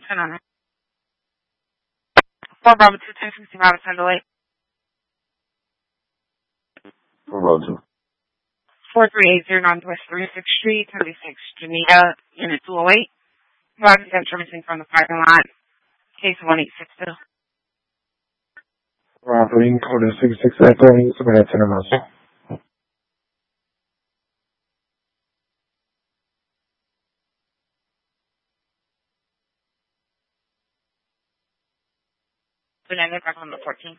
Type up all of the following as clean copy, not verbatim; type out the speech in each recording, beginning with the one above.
Hold on. 4 Bravo 2 260 Robinson Delay. 4 Bravo 2. 4380 Northwest 36th Street, 36 Geneva, Unit 208. Roger, missing from the parking lot. Case 1862. Operating code is 66 submit to the master. So then back on the 14th.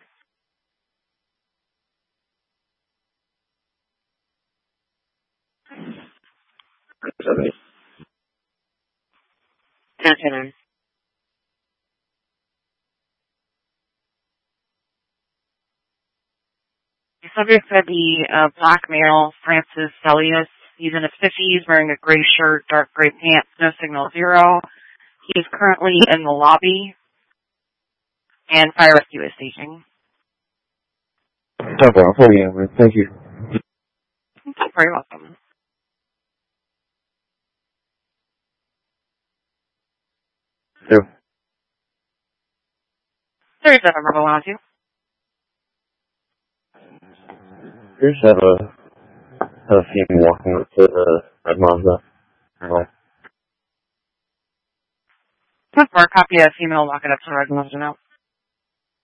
Gentlemen. The subject said the black male, Francis Celius. He's in his 50s, wearing a gray shirt, dark gray pants, no signal 0. He is currently in the lobby, and fire rescue is staging. Top off. Oh, yeah, man. Thank you. You're very welcome. Two. 37 Bravo 102. Here's have a female walking up to the red Mazda. Right. For a copy of female walking up to the red Mazda now.